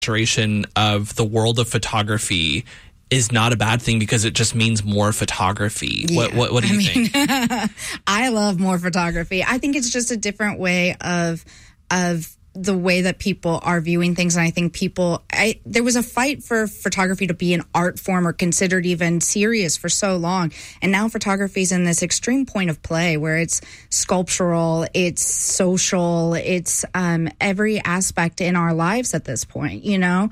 saturation of the world of photography is not a bad thing because it just means more photography. Yeah. What do you think? I love more photography. I think it's just a different way of the way that people are viewing things. And I think there was a fight for photography to be an art form or considered even serious for so long. And now photography is in this extreme point of play where it's sculptural, it's social, it's every aspect in our lives at this point, you know?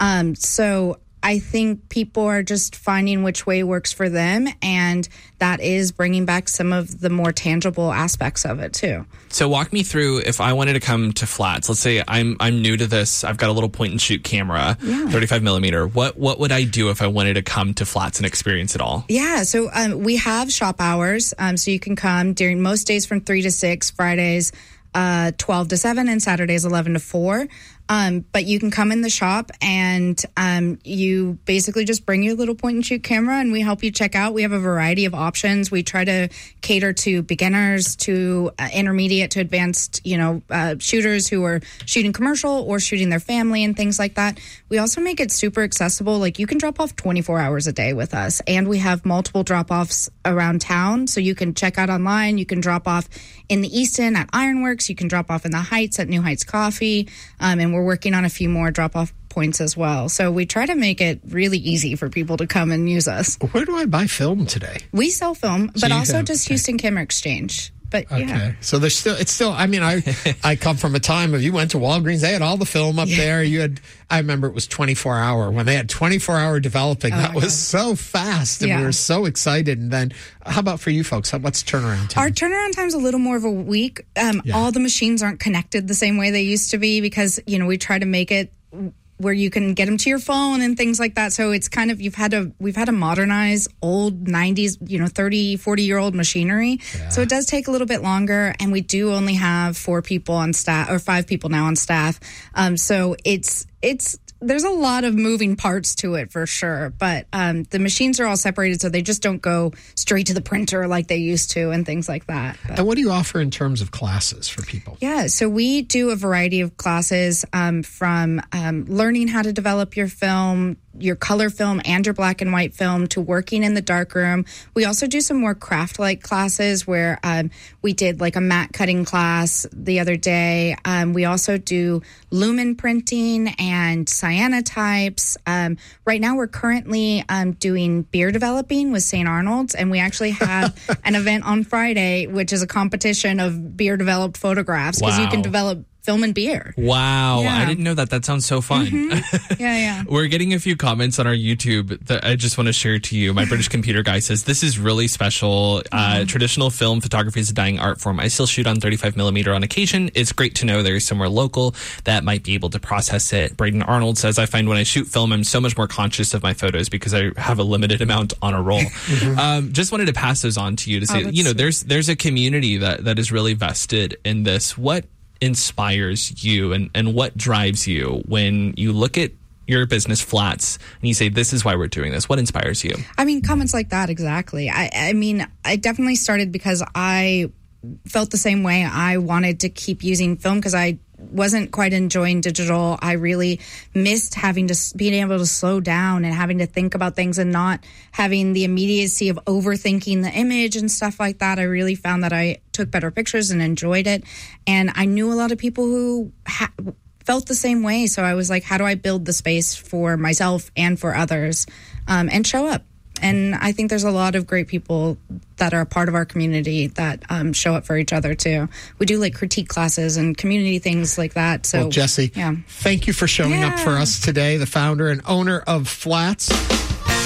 So I think people are just finding which way works for them, and that is bringing back some of the more tangible aspects of it too. So walk me through, if I wanted to come to Flats, let's say I'm new to this, I've got a little point and shoot camera, 35 millimeter. What would I do if I wanted to come to Flats and experience it all? Yeah, so we have shop hours, so you can come during most days from 3 to 6, Fridays 12 to 7, and Saturdays 11 to 4. But you can come in the shop and you basically just bring your little point and shoot camera and we help you check out. We have a variety of options. We try to cater to beginners, to intermediate, to advanced, shooters who are shooting commercial or shooting their family and things like that. We also make it super accessible. Like, you can drop off 24 hours a day with us, and we have multiple drop-offs around town. So you can check out online. You can drop off in the Easton at Ironworks. You can drop off in the Heights at New Heights Coffee. And we're working on a few more drop-off points as well. So we try to make it really easy for people to come and use us. Where do I buy film today? We sell film, but also just Houston Camera Exchange. But yeah. So there's still, I mean, I come from a time of, you went to Walgreens, they had all the film up there. I remember it was 24 hour. When they had 24 hour developing, that was so fast, and we were so excited. And then how about for you folks? What's turnaround time? Our turnaround time's a little more of a week. All the machines aren't connected the same way they used to be because, we try to make it where you can get them to your phone and things like that. So it's kind of, we've had to modernize old 90s, 30, 40-year-old machinery. Yeah. So it does take a little bit longer, and we do only have 4 people on staff, or 5 people now on staff. So it's there's a lot of moving parts to it for sure, but the machines are all separated, so they just don't go straight to the printer like they used to and things like that. And what do you offer in terms of classes for people? Yeah, so we do a variety of classes from learning how to develop your film, your color film and your black and white film, to working in the darkroom. We also do some more craft-like classes where we did like a matte cutting class the other day. We also do lumen printing and cyanotypes. Right now we're currently doing beer developing with St. Arnold's, and we actually have an event on Friday, which is a competition of beer developed photographs, because you can develop film and beer. Wow. Yeah. I didn't know that. That sounds so fun. Mm-hmm. Yeah. We're getting a few comments on our YouTube that I just want to share to you. My British computer guy says, this is really special. Traditional film photography is a dying art form. I still shoot on 35 millimeter on occasion. It's great to know there's somewhere local that might be able to process it. Braden Arnold says, I find when I shoot film, I'm so much more conscious of my photos because I have a limited amount on a roll. Just wanted to pass those on to you to say, there's a community that is really vested in this. What inspires you and what drives you when you look at your business, Flats, and you say, this is why we're doing this? What inspires you? I mean, comments like that, exactly. I mean, I definitely started because I felt the same way. I wanted to keep using film because I wasn't quite enjoying digital. I really missed being able to slow down and having to think about things and not having the immediacy of overthinking the image and stuff like that. I really found that I took better pictures and enjoyed it. And I knew a lot of people who felt the same way. So I was like, how do I build the space for myself and for others and show up? And I think there's a lot of great people that are a part of our community that show up for each other, too. We do, like, critique classes and community things like that. So, well, Jessie, thank you for showing up for us today, the founder and owner of Flats.